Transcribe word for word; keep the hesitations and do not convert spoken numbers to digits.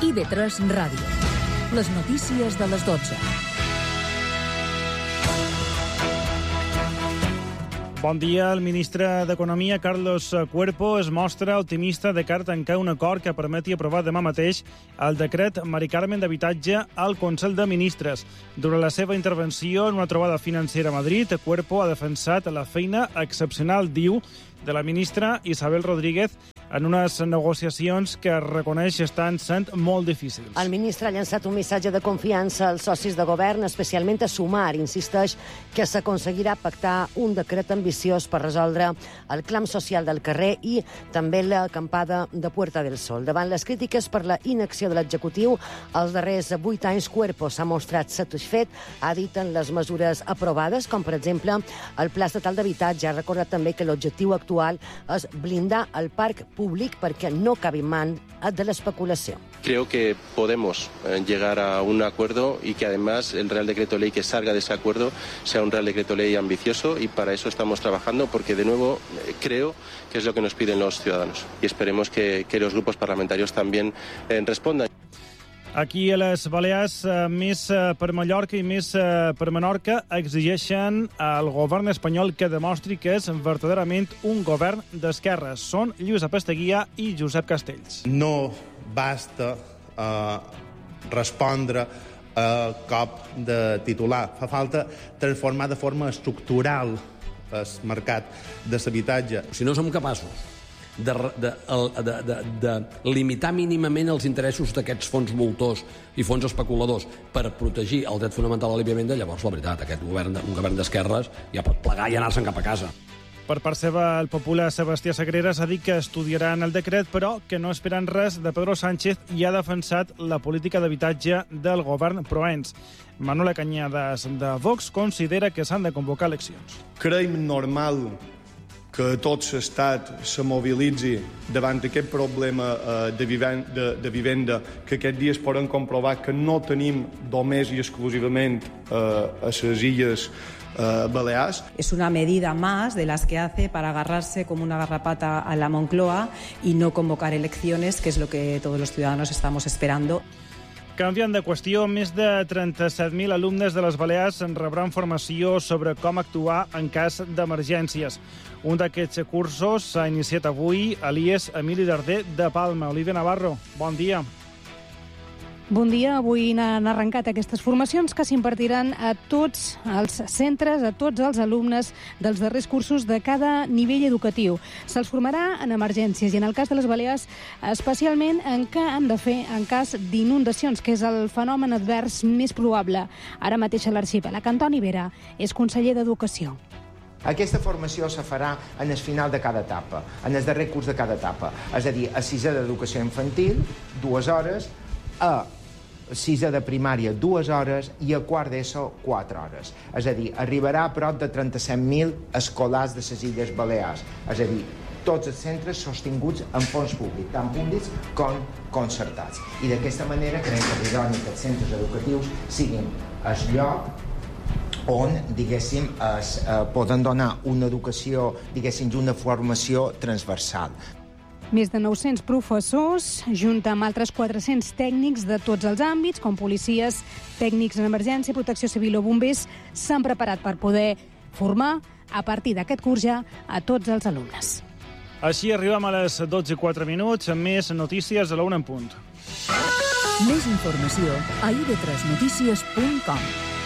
I V tres Ràdio. Les notícies de les dotze. Bon dia. El ministre d'Economia, Carlos Cuerpo, es mostra optimista de cara a tancar un acord que permeti aprovar demà mateix el decret Mari Carmen d'habitatge al Consell de Ministres. Durant la seva intervenció en una trobada financera a Madrid, Cuerpo ha defensat la feina excepcional, diu, de la ministra Isabel Rodríguez en unes negociacions que reconeix estan sent molt difícils. El ministre ha llançat un missatge de confiança als socis de govern, especialment a Sumar. Insisteix que s'aconseguirà pactar un decret ambiciós per resoldre el clam social del carrer i també l'acampada de Puerta del Sol. Davant les crítiques per la inacció de l'executiu, els darrers vuit anys Cuerpo s'ha mostrat satisfet, ha dit en les mesures aprovades, com per exemple el Pla Estatal d'Habitatge. Ha recordat també que l'objectiu actual és blindar el parc públic perquè no cabi man de l'especulació. Creo que podemos llegar a un acuerdo y que además el Real Decreto Ley que salga de ese acuerdo sea un Real Decreto Ley ambicioso, y para eso estamos trabajando, porque de nuevo creo que es lo que nos piden los ciudadanos y esperemos que, que los grupos parlamentarios también eh, respondan. Aquí a les Balears, més per Mallorca i més per Menorca, exigeixen al govern espanyol que demostri que és verdaderament un govern d'esquerres. Són Lluís Apasteguia i Josep Castells. No basta uh, respondre al cop de titular. Fa falta transformar de forma estructural el mercat de l'habitatge. Si no som capaços De, de, de, de, de limitar mínimament els interessos d'aquests fons voltors i fons especuladors per protegir el dret fonamental a l'habitatge, llavors, la veritat, aquest govern, un govern d'esquerres ja pot plegar i anar-se'n cap a casa. Per part seva, el popular Sebastià Sagreras ha dit que estudiaran el decret, però que no esperen res de Pedro Sánchez i ha defensat la política d'habitatge del govern proens. Manuela Cañadas, de Vox, considera que s'han de convocar eleccions. Creiem normal que tot l'estat se mobilitzi davant aquest problema eh, de, viven de, de vivenda, que aquests dies podem comprovar que no tenim només i exclusivament eh, a les illes eh, Balears. Es una medida más de las que hace para agarrarse como una garrapata a la Moncloa y no convocar elecciones, que es lo que todos los ciudadanos estamos esperando. Canviant de qüestió, més de trenta-set mil alumnes de les Balears rebran formació sobre com actuar en cas d'emergències. Un d'aquests cursos s'ha iniciat avui a l'I E S Emili Darder de Palma. Olivia Navarro, bon dia. Bon dia. Avui han arrencat aquestes formacions que s'impartiran a tots els centres, a tots els alumnes dels darrers cursos de cada nivell educatiu. Se'ls formarà en emergències i, en el cas de les Balears, especialment en què han de fer en cas d'inundacions, que és el fenomen advers més probable. Ara mateix a l'arxipèlag. Antoni Vera és conseller d'Educació. Aquesta formació se farà en el final de cada etapa, en el darrer curs de cada etapa. És a dir, a sisè d'educació infantil, dues hores, a sisè de primària, dues hores, i a quart d'ESO, quatre hores. És a dir, arribarà a prop de trenta-set mil escolars de les Illes Balears. És a dir, tots els centres sostinguts amb fons públics, tant públics com concertats. I d'aquesta manera creiem que l'idoni que els centres educatius siguin el lloc on, diguéssim, es, eh, poden donar una educació, diguéssim, una formació transversal. Més de nou-cents professors, junt amb altres quatre-cents tècnics de tots els àmbits, com policies, tècnics en emergència, protecció civil o bombers, s'han preparat per poder formar, a partir d'aquest curs ja, a tots els alumnes. Així arribem a les dotze i quatre minuts, amb més notícies a la una en punt. Més informació a i ve tres notícies punt com.